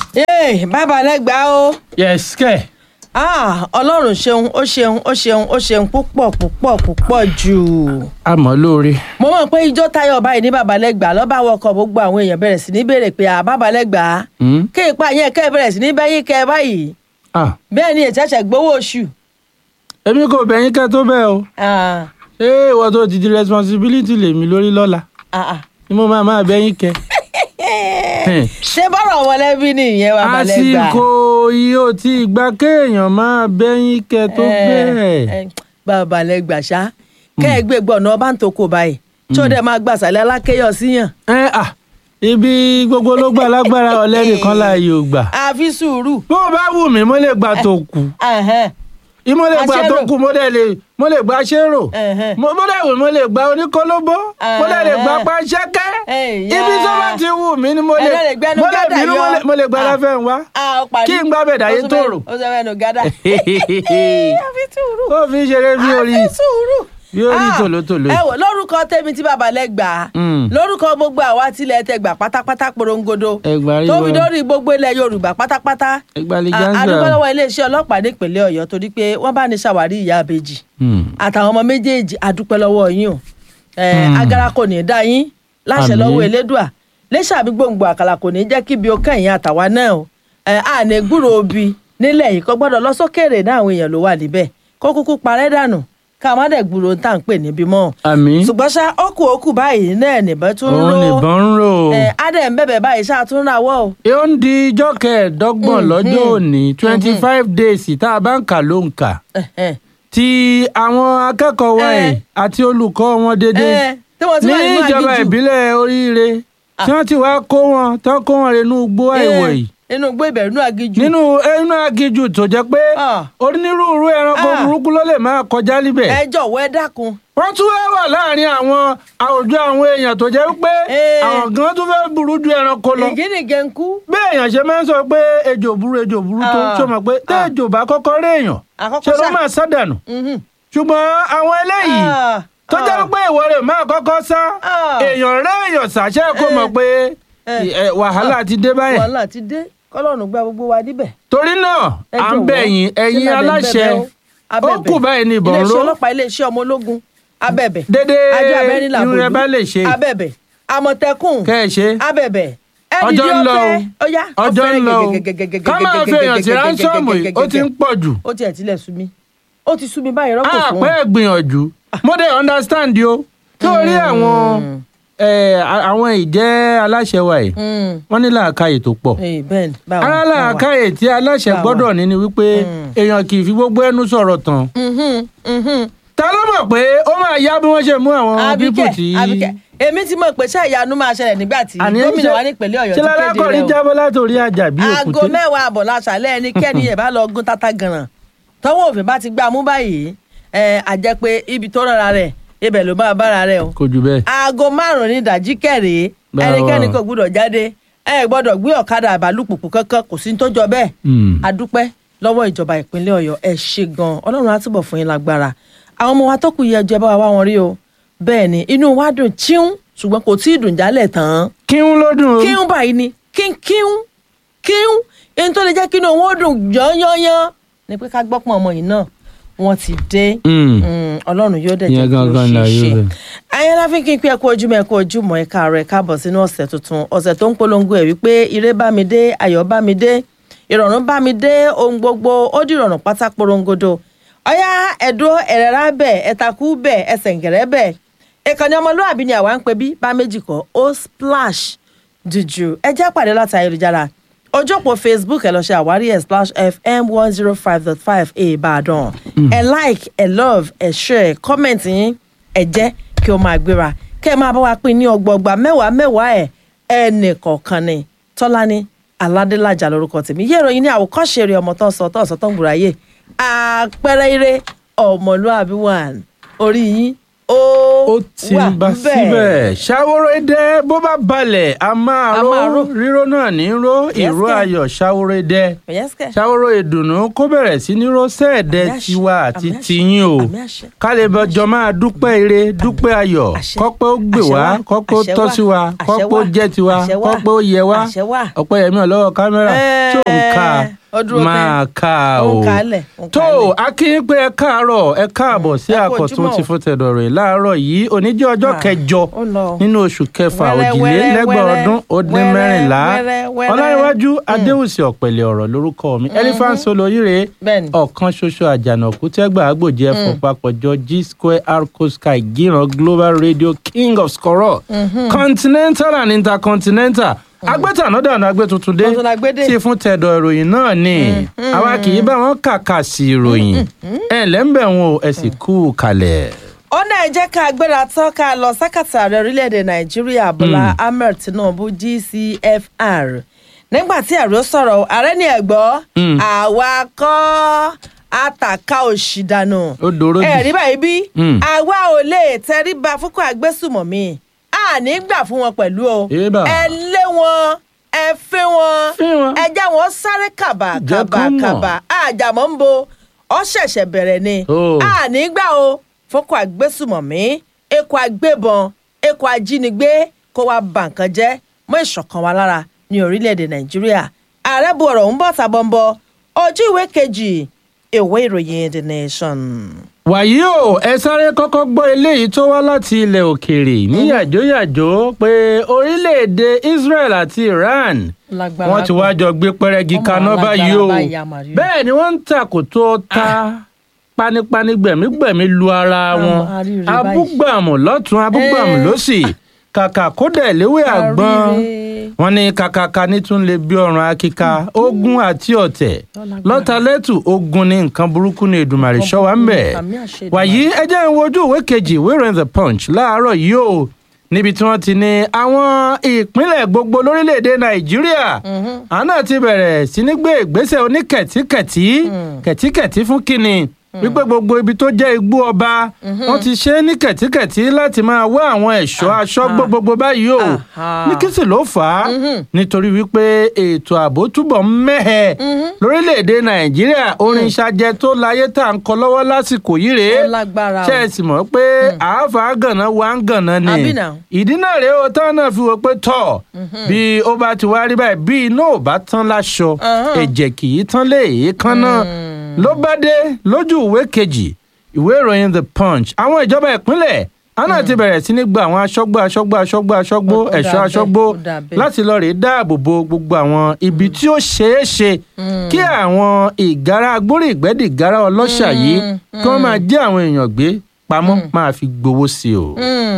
bàbá lẹ́gbàá o. yes kẹ́. ọlọ́run ṣeun púpọ̀ jù. àmọ́ lóore. mo mọ̀ pé ijó Táyọ̀ báyìí ní bàbá lẹ́gbàá lọ́ba wọkọ̀ gbogbo àwọn èèyàn bẹ̀rẹ̀ sí ní béèrè pé bàbá lẹ́gbàá kí ipa yẹn kẹ́ bẹ̀rẹ̀ sí ní bẹ́yìn kẹ́ báyìí. bẹ́ẹ̀ ni ìṣẹ̀ṣẹ̀ gbowó oṣù. èmi kò bẹ̀yìn kẹ́ tó bẹ́ẹ̀ o. ṣé ìwọ tó ti di responsibility lèmi lórí lọ́la ni mo máa bẹ́yìn kẹ́. ṣé bọ́rọ̀ mọ̀lẹ́bí nìyẹn bàbá lẹ́gbàá. àsìkò yìí ò tí ì gbà kéèyàn máa bẹ́yìn kẹ́ tó bẹ́ẹ̀. bàbá lẹ́gbàá ṣá kẹ́ ẹ gbé gbọ̀nà ọba ń toko báyìí tí ó dẹ̀ máa gbàsàlẹ̀ alákéyọ̀ síyàn. ibi gbogbo ló gbà lágbára ọ̀lẹ́nìkan láàyè ò gbà. àfi sùúrù. bó o bá wù mí mo lè gbà tó kù. mo lè gbà tó kù mo lè gbà ṣérò. mo lè gbà oníkólóbó. mo lè gbà pàṣẹkẹ́. ibi tó bá ti wù mí ni mo lè gbà láfẹ́ ń wá. kí n gbà bẹ̀dà yé tòrò. ó sọ fẹ́nu gádà. ó fi ṣeré bí orí. bí ó rí tòlótòló. ẹ wò lórúkọ tèmi tí bàbá lẹ́gbàá lórúkọ gbogbo àwa tilẹ̀ tẹgbà pátápátá porongodo tó fi dórí gbogbo ilẹ̀ Yorùbá pátápátá adúgbò lọ́wọ́ iléeṣẹ́ ọlọ́pàá nípínlẹ̀ Ọ̀yọ́ torí pé wọ́n bá ní ṣàwárí ìyá àbèjì àtàwọn ọmọ méjèèjì adúpẹ́ lọ́wọ́ yín o agara kò ní í dá yín láṣẹ lọ́wọ́ Elédùà léṣàbí gbòǹgbò àkàlà kò ní í jẹ́ kíbi ó kẹ́yìn àtàwa náà o àní gbúrò obì nílẹ̀ yìí kò gbọ́dọ̀ lọ sókèrè náà àwọn èèyàn ló wà níbẹ̀ kó kúkú parẹ́ dànù ká má dẹ̀ gbúrò tá à ń pè níbí mọ́. àmín. ṣùgbọ́n ṣá ókù báyìí náà nìbọn tún ró. òun nìbọn ń rò. adẹ̀ ń bẹ̀bẹ̀ báyìí ṣáà tún rawọ́ o. ó ń di ijọ́ kẹẹ̀ẹ́dọ́gbọ̀n lọ́jọ́ òní 25 days tá a bá ń kà ló ń kà. tí àwọn akẹ́kọ̀ọ́ wa yìí àti olùkọ́ wọn dédé ní ìjọba ìbílẹ̀ Oríire tí wọ́n ti wá kó wọn rẹ̀ nú igbó àìwọ̀ yìí inú gbé ìbẹ̀rù inú agijù. inú agijù tó jẹ́ pé onírúurú ẹranko burúkú ló lè máa kọjá níbẹ̀. ẹ jọ̀wọ́ ẹ dákun. wọ́n tún wà láàrin àwọn àwùjọ àwọn èèyàn tó jẹ́ pé àwọn gan tún fẹ́ burú ju ẹranko lọ. ìgínìgẹ̀ ń kú. bí èèyàn ṣe máa ń sọ pé ejò burú tó ṣó mọ̀ pé tẹ́jò bá kọ́kọ́ rí èèyàn ṣe ló máa sádànù. ṣùgbọ́n àwọn eléyìí tó jẹ́ pé ìwọ rẹ̀ máa kọ́kọ́ sá èèyàn sàṣẹ́ kó mọ̀ pé wàhálà ti dé báyìí. wàhálà ti dé kọ́lọ́run gba gbogbo wa níbẹ̀. torí náà à ń bẹ̀yìn ẹ̀yin aláṣẹ ó kù báyìí ní ìbọn ró. iléeṣẹ́ ọlọ́pàá iléeṣẹ́ ọmọ ológun abẹ́bẹ̀. dédé irun rẹ bá lè ṣe. abẹ́bẹ̀ àmọ̀tẹ́kùn kẹ́ ẹ ṣe. abẹ́bẹ̀ ọjọ́ ń lọ o ọjọ́ ń lọ o ká máa fi èèyàn sí ránsọ́ọ̀mù yìí ó ti ń pọ̀ jù. ó tiẹ̀ tilẹ̀ sú mi ó ti sú mi báyìí rọ́pò fún wọn. àpẹ́ gbìyànjú mo dé understand yo torí àwọn ìjẹ́ aláṣẹ wa yìí wọ́n ní làákàyè tó pọ̀ ara làákàyè tí aláṣẹ gbọ́dọ̀ ní ni wípé èèyàn kì í fi gbogbo ẹnu sọ̀rọ̀ tán ta ló mọ̀ pé ó máa yá bí wọ́n ṣe mú àwọn pípù tí. èmi ti mọ̀ pé ṣé ìyanu máa ṣẹlẹ̀ nígbà tí gómìnà wa nípínlẹ̀ Ọ̀yọ́ ti kéde rẹ̀ o. ṣé lálákọ̀ọ́rí jábọ́ látòrí àjà bí òkúté. aago 10 àbọ̀ láṣàlẹ̀ ẹnikẹ́ni ẹ̀ bá lọ gún tata gànràn tọ́wọ́ òfin bá ti gbá mú báyìí àjẹ́ pé ibi tó rọra rẹ̀ ibẹ̀ ló máa bára rẹ̀ o. kò jù bẹ́ẹ̀. aago 5 ní ìdájí kẹrìí ẹnikẹ́ni kò gbúdọ̀ jáde ẹ gbọ́dọ̀ gbé ọ̀kadà àbálùpùpù kankan kò sí ní tó jọ bẹ́ẹ̀. adúpẹ́ lọ́wọ́ ìjọba ìpínlẹ̀ Ọ̀yọ́ ẹ ṣé gan Ọlọ́run á túbọ̀ fún yín lágbára àwọn ọmọ wa tó kù yẹ ẹjọ́ bá wa wá wọn rí o bẹ́ẹ̀ ni inú wa dùn chíún ṣùgbọ́n kò tí ì dùn jálẹ̀ tán. kíún ló dùn o. kíún báyìí ni kíún ẹni tó lè jẹ́ kí inú wọn dùn yányányán ni pé ká gbọ́pọ̀ ọmọ yìí náà wọ́n ti dé Ọlọ́run yóò dẹ̀ jẹ́ kí ó ṣe ayé láfi kí n pé ẹ kú ojúmọ́ ẹ kú ojúmọ́ ẹ káàárọ̀ ẹ káàbọ̀ sínú ọ̀sẹ̀ tuntun ọ̀sẹ̀ tó ń polongo ẹ̀ wípé ire bá mi dé ayọ̀ bá mi dé ìrọ̀rùn bá mi dé ohun gbogbo ó di ìrọ̀rùn pátá porongodo ọ̀yá ẹ̀dọ́ ẹ̀rẹ̀rá bẹ̀ ẹ̀takú bẹ̀ ẹ̀sẹ̀ǹgẹ̀rẹ̀ bẹ̀ ìkànnì ọmọlúwàbí ni àwa ń pè bí bá méjì kọ́ ó splash jùjù ẹ jẹ́ pàdé láti ayélujára ojú òpó Facebook ẹ lọ ṣe àwárí ẹ Splash FM 105.5 Ìbàdàn ẹ like ẹ love ẹ share comment yín ẹ jẹ́ kí o máa gbéra kẹ́ ẹ máa bá wa pín ní ọgbọọgba mẹ́wàá ẹnì kọ̀ọ̀kan ni Tọ́lání Aládélájà lórúkọ tèmi yé ìròyìn ní àwòkọ́ṣe rẹ̀ ọmọ tó ń sọ tó ń gbùráyè àpẹẹrẹ ire ọmọlúwàbí wà orí yín ó ti ń bá síbẹ̀. Ṣàwòrẹ́dẹ́ bó bá balẹ̀ a máa ró ríró náà ní ró ìró ayọ̀ Ṣàwòrẹ́dẹ́. Ṣàwòrò ìdùnnú kó bẹ̀rẹ̀ sí ní ró sẹ́ẹ̀dẹ̀ tiwa àti tiyín o. ká lè bọjọ́ máa dúpẹ́ ire dúpẹ́ ayọ̀ kọ́pẹ́ ó gbè wá kọ́pẹ́ ó tọ́ sí wa kọ́pẹ́ ó jẹ́ tiwa kọ́pẹ́ ó yẹ wá. Ọpẹ́yẹmí ọlọ́wọ́ kámẹ́rà tó ń ká máa ká o. tó akínyìn pé ẹ káàárọ̀ ẹ káàbọ̀ sí àkọ́tún ti fún tẹ̀dọ̀rẹ̀ láàárọ̀ yìí òní jẹ́ ọjọ́ kẹjọ nínú oṣù kẹfà òjìlélẹ́gbẹ̀ẹ́ ọdún ó dín mẹ́rìnlá ọláníwájú adéwùsì ọ̀pẹ̀lẹ̀ ọ̀rọ̀ lórúkọ mi Elephant Soloyire ọ̀kan ṣoṣo àjànàkú tẹ́gbà àgbòjì ẹ̀fọ́ papọ̀jọ G-Square Arco Sky Gíran Global Radio King of Skoro Continental and Intercontinental agbẹ́tànádànù agbẹ́tuntun dé tí fún tẹ̀dọ̀ ìròyìn náà ni àwa kì í bá wọn kàkà sí ìròyìn ẹ̀ lẹ́ńbẹ̀ wọn ò ẹ̀ sì kú kalẹ̀. ó náà jẹ́ ká gbéra tán ká lọ sákàtà ààrẹ orílẹ̀-èdè Nàìjíríà Bọ́lá Ahmed Tinubu GCFR nígbà tí ààrẹ sọ̀rọ̀ ààrẹ ní ẹ̀gbọ́ àwa kọ́ àtàkà òṣì dànù ẹ̀rí báyìí bí àwa ò lè tẹríba fúnkọ́ àgbésùmọ̀mí àní gbà fún wọn pẹ̀lú o ẹ lé wọn ẹ fẹ́ wọn ẹ já wọn sáré kàbà àjàmọ́ ń bo ọ ṣẹ̀ṣẹ̀ bẹ̀rẹ̀ ni àní gbà o fọ́kọ̀ àgbésùmọ̀mí ekò agbébọn ekò ajínigbé kó wá bà nǹkan jẹ́ mọ́ ìṣọ̀kan wa lára ní orílẹ̀-èdè Nàìjíríà ààrẹ bu ọ̀rọ̀ ń bọ̀ tàbọ̀nbọ̀ ojú ìwé kejì ìwé ìròyìn The Nation. wàyí o ẹ sáré kọ́kọ́ gbọ́ eléyìí tó wá láti ilẹ̀ òkèèrè ní yàjóyàjó pé orílẹ̀-èdè Israel àti Iran wọ́n ti wá jọ gbé pẹ́rẹ́gì kaná báyìí o bẹ́ẹ̀ ni wọ́n ń tàkòtò ta panipani gbẹ̀mígbẹ̀mí lu ara wọn abúgbàmù lọ́tún abúgbàmù lósì kàkà kódà léwé àgbọn wọ́n ní kàkàkà ní tún lè bí ọrùn akíka ogun àti ọ̀tẹ̀ lọ́tàlẹ́tù ogun ní nǹkan burúkú ní Èdùmàrè ṣọ́wá ń bẹ̀. wàyí ẹ jẹ́ ń wojú ìwé kejì ìwé ìròyìn The Punch láàárọ̀ yìí o níbi tí wọ́n ti ní àwọn ìpínlẹ̀ gbogbo lórílẹ̀‐èdè Nàìjíríà àná ti bẹ̀rẹ̀ sí ní gbé ìgbésẹ̀ oníkẹ̀tíkẹ̀tí fún kínní wípé gbogbo ibi tó jẹ́ igbó ọba wọ́n ti ṣe é ní kẹ̀tíkẹ̀tí láti máa wá àwọn ẹ̀ṣọ́ aṣọ́gbó gbogbo báyìí o ní kí sì ló fà á nítorí wípé ètò ààbò túbọ̀ ń mẹ́hẹ̀ lórílẹ̀‐èdè Nàìjíríà orin ṣàjẹ́ tó láyé tá à ń kọ lọ́wọ́ lásìkò yìí rèé ṣe é sì mọ̀ pé àáfà gànà wà ń gànà ni ìdí náà rèé o táwọn náà fi wò pé tọ̀ bí ó bá ti wá rí báyìí bí iná ò bá tán láṣọ ẹ̀jẹ̀ kì í tán lé èékán náà ló bá dé lójú ìwé kejì ìwé ìròyìn The Punch àwọn ìjọba ìpínlẹ̀ àná ti bẹ̀rẹ̀ sí ní gba àwọn aṣọ́gbó ẹ̀ṣọ́ aṣọ́gbó láti lọ rèé dáàbò bo gbogbo àwọn ibi tí ó ṣeé ṣe kí àwọn ìgárá agbórí ìgbẹ́dìgárá ọlọ́ṣà yìí kí wọ́n máa jẹ́ àwọn èèyàn gbé pamọ́ máa fi gbowó sí o.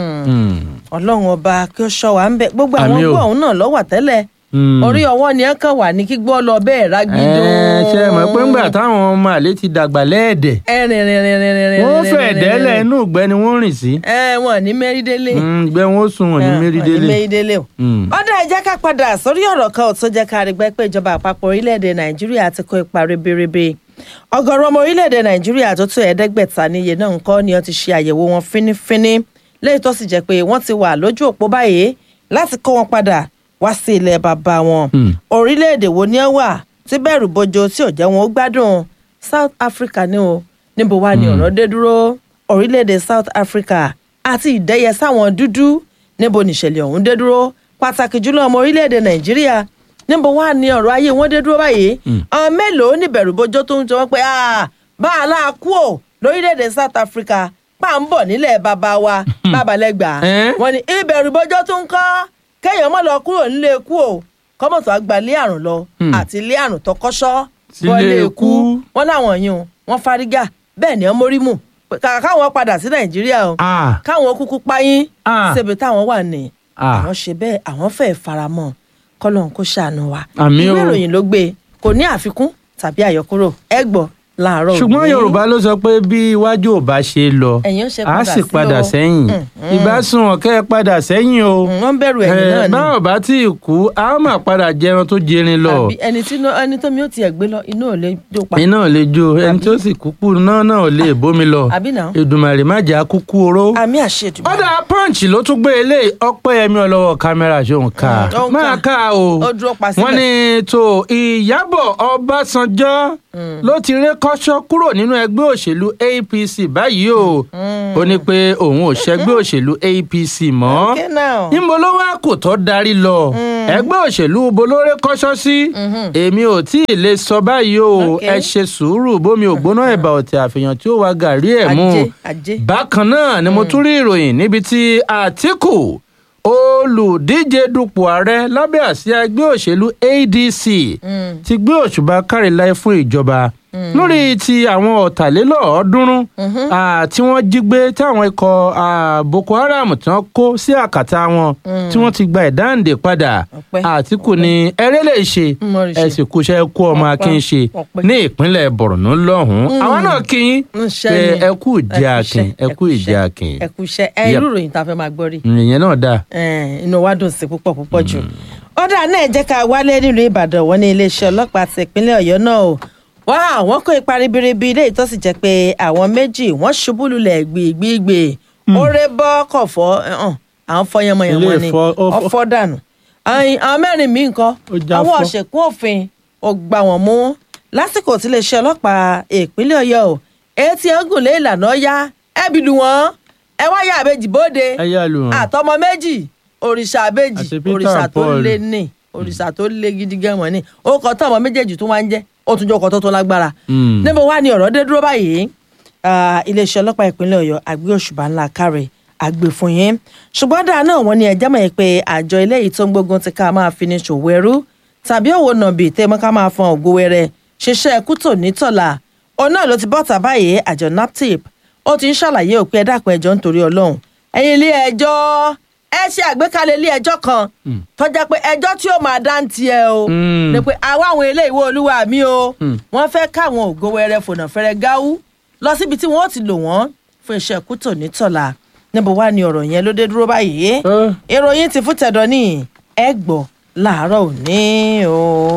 Ọlọ́run ọba kí ó ṣọ́ wa ń bẹ gbogbo àwọn ọgbọ́n òun náà lọ́wọ́ tẹ́lẹ̀ orí ọwọ́ ni ẹ kàn wà ní kí gbọ́ lọ bẹ́ẹ̀ rágídó. ṣe mọ̀ pé ńgbà táwọn ọmọ àlè ti dàgbà lẹ́ẹ̀dẹ̀. wọ́n fẹ́ dẹ́lẹ̀ inú ìgbẹ́ ni wọ́n rìn sí. wọn ní mẹ́rídélé. ìgbẹ́ wọn ó sùn wọn ní mẹ́rídélé. ọ̀dà ẹ jẹ́ ká padà sórí ọ̀rọ̀ kan tó jẹ́ ká rí gbẹ́ pé ìjọba àpapọ̀ orílẹ̀-èdè Nàìjíríà ti kó ipa ribiribi. ọ̀gọ̀rọ̀ ọmọ orílẹ̀-èdè Nàìjíríà tó tó 500 níye náà ńkọ́ ni wọ́n ti ṣe àyẹ̀wò wọn fínífíní léyìí tó sì jẹ́ pé wọ́n ti wà lójú òpó báyìí láti kó wọn padà wá sí ilẹ̀ bàbá wọn. orílẹ̀-èdè wo ni ẹ wà tí bẹ̀rù bojo tí ò jẹ́ wọn ó gbádùn South Africa ni o níbo wá ni ọ̀rọ̀ dé dúró orílẹ̀-èdè South Africa àti ìdẹ́yẹ sáwọn dúdú níbo nìṣẹ̀lẹ̀ ọ̀hún dé dúró pàtàkì jùlọ ọmọ orílẹ̀-èdè Nàìjíríà níbo wá ni ọ̀rọ̀ ayé wọn dé dúró báyìí àwọn mélòó ní bẹ̀rù bojo tó ń jọ wọ́n pé bá a láà kú ò lórílẹ̀-èdè South Africa pa ń bọ̀ nílẹ̀ bàbá wa bàbálẹ́gbà wọn ni ìbẹ̀rù bojo tó ń kọ́ kéèyàn má lọ kúrò nílé ikú o kọ́mọ̀tò àgbà lé àrùn lọ àti lé àrùn tó kọ́ṣọ́ wọlé ikú wọn láwọn yìí wọn fárígà bẹ́ẹ̀ ni ọmọ rímù kàkà káwọn padà sí Nàìjíríà o káwọn kúkú páyín ṣebí táwọn wà ní àwọn ṣe bẹ́ẹ̀ àwọn fẹ́ẹ́ faramọ́ kọ́lọ́n kó ṣàánú wa ìwé ìròyìn ló gbé kò ní àfikún tàbí àyọkúrò ẹ gbọ́ láàárọ̀ òní. ṣùgbọ́n Yorùbá ló sọ pé bí iwájú ò bá ṣe lọ a sì padà sẹ́yìn ìbásùn ọ̀kẹ́ padà sẹ́yìn o. wọ́n bẹ̀rù ẹ̀yìn náà ni. báwo bá tí ì kú a máa padà jẹran tó jẹrin lọ. àbí ẹni tó mi ò tiẹ̀ gbé lọ iná ò lè jó pa. iná ò lè jó ẹni tó sì kúkú náà ò lè bómi lọ. Èdùmàrè má jà kúkú oró. àmì àṣẹ Èdùmàrè. ọ̀dà Punch ló tún gbé eléyìí Ọpẹ́yẹmí ọlọ́wọ́ kámẹ́rà ṣóun ká máa ká o. wọ́n ní tó Ìyábọ̀ Ọbásanjọ́ ló ti ré kọ́ṣọ́ kúrò nínú ẹgbẹ́ òṣèlú APC báyìí o. ó ní pé òun ò ṣẹgbẹ́ òṣèlú APC mọ́. níbo ló wá kò tó darí lọ. ẹgbẹ́ òṣèlú bolóore kọ́ṣọ́ sí. èmi ò tí ì lè sọ báyìí o. ẹ ṣe sùúrù bómi ògbóná ẹ̀bà ọ̀tẹ̀ àfihàn tí ó wá gàrí ẹ̀ mú. bákan náà ni mo tún rí ìròyìn níbi tí Àtíkù olùdíje dupò ààrẹ lábẹ́ àsíá ẹgbẹ́ òṣèlú ADC ti gbé òṣùbà káre láì fún ìjọba lórí ti àwọn ọ̀tàlélọ́ọ̀ọ́dúnrún tí wọ́n jí gbé tí àwọn ikọ̀ Boko Haram tí wọ́n kó sí àkàtà wọn tí wọ́n ti gba ìdáǹdè padà. Àtíkù ní ẹrẹ́ lè ṣe ẹ̀sìn kúṣẹ́ kú ọmọ akin ṣe ní ìpínlẹ̀ Borno lọ́hùn-ún. àwọn náà kí yín pé ẹ kú ìjẹ́ akin ẹ kú ìjẹ́ akin. ẹ kú iṣẹ́ irú ìròyìn tá a fẹ́ máa gbọ́ rí. ìyẹn náà dáa. inú wa dùn sí púpọ̀ jù. ọ̀dà náà jẹ́ ká wálé nílùú Ìbàdàn wọn ní iléeṣẹ́ ọlọ́pàá ti ìpínlẹ̀ Ọ̀yọ́ náà o. wọ́n kó ipa ribiribi ilé ìtọ́ sì jẹ́ pé àwọn méjì wọ́n ṣubú lulẹ̀ gbìgbìgbì oore bọ́ kọ̀fọ́ àwọn fọyánmọyánmọ ni ọ̀fọ́ dànù. àwọn mẹ́rin míì nǹkan àwọn ọ̀ṣẹ̀kún òfin ò gbà wọ́n mú lásìkò tí iléeṣẹ́ ọlọ́pàá ìpínlẹ̀ Ọ̀yọ́ o etí ẹ̀gùn lé ìlànà ọ̀yá ẹ̀bí lu wọn ẹ wá yà àbèjì bóde àtọmọ méjì òrìṣà àbèjì òrìṣà tó lé ní òrìṣà tó lé gidi gan mọ́ ni ó kọ́ tọ́ ọmọ méjèèjì tó wá ń jẹ́ ó tún jẹ́ ọkọ̀ tó lágbára. níbo wá ni ọ̀rọ̀ dé dúró báyìí iléeṣẹ́ ọlọ́pàá ìpínlẹ̀ Ọ̀yọ́ àgbé òṣùbà ńlá káre àgbè fún yín ṣùgbọ́n dáa náà wọ́n ní ẹjẹ́ mọ̀ pé àjọ eléyìí tó ń gbógun ti ká máa fi ní ṣòwò ẹrú tàbí òwò nàbì tẹ́mọ́ ká máa fọn ògo wẹrẹ ṣiṣẹ́ ẹkú tò ní tọ̀la òun náà ló ti bọ́ta báyìí àjọ NAPTIP ó ti ń ṣàlàyé òpin ẹ dákun ẹjọ́ nítorí Ọlọ́run ẹ̀yin ilé ẹjọ́ ẹ ṣe àgbékalẹ̀ ilé ẹjọ́ kan tó jẹ́ pé ẹjọ́ tí ó máa dá ń tiẹ̀ o ní pé àwa àwọn ilé ìwé olúwa mi o wọ́n fẹ́ káwọn ògo wẹrẹ fònà fẹ́rẹ́ gáwú lọ síbi tí wọ́n ti lò wọ́n fún iṣẹ́ ẹkú tò ní tọ̀la níbo wá ni ọ̀rọ̀ yẹn ló dé dúró báyìí ìròyìn ti fún tẹ̀dọ̀ ní ẹ gbọ́ láàárọ̀ òní o.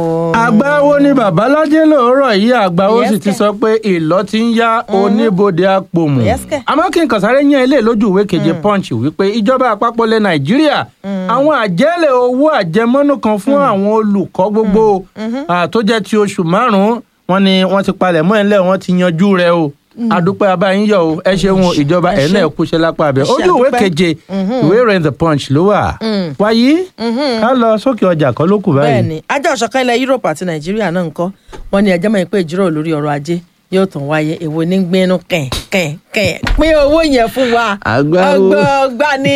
àgbáwo ni babalájé lóòrọ̀ yìí àgbáwo sì ti sọ pé ìlọ ti ń yá oníbodè àpòmù. àmọ́ kí n kàn sáré yán ilé lójú ìwé keje Punch wípé ìjọba àpapọ̀ ilẹ̀ Nàìjíríà àwọn àjẹ́lẹ̀ owó àjẹmọ́nú kan fún àwọn olùkọ́ gbogbo tó jẹ́ ti oṣù márùn-ún wọn ni wọ́n ti palẹ̀ mọ́ ẹ̀ńlẹ̀ wọ́n ti yanjú rẹ̀ o. adúpẹ́ abáyín yọ̀ o ẹ ṣeun ìjọba ẹ̀ náà kúṣẹ́ lápá abẹ́ ojú ìwé keje ìwé ìròyìn The Punch ló wà. wáyé ká lọ sókè ọjà kan ló kù báyìí. bẹ́ẹ̀ni àjọ ìṣọ̀kan ilẹ̀ Europe àti Nàìjíríà náà ń kọ́ wọn ni ẹjọ́ mọ̀ pé ìjíròrò lórí ọrọ̀ ajé yóò tún wáyé èwo ní gbénú kẹ̀ pín owó yẹn fún wa ọgbọ́n gbani.